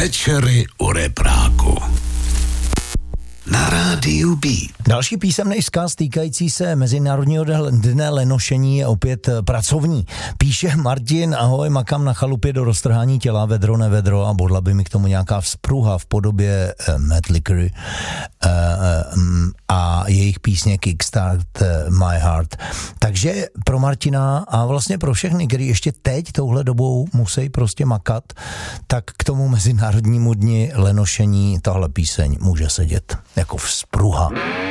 Večery u repráku. Na rádiu Beat. Další písemný vzkaz týkající se Mezinárodního dne lenošení je opět pracovní. Píše Martin: ahoj, makám na chalupě do roztrhání těla, vedro, nevedro, a bodla by mi k tomu nějaká vzpruha v podobě Matt Lickery a jejich písně Kickstart My Heart. Takže pro Martina a vlastně pro všechny, kteří ještě teď touhle dobou musí prostě makat, tak k tomu Mezinárodnímu dni lenošení tahle píseň může sedět jako vzpruha.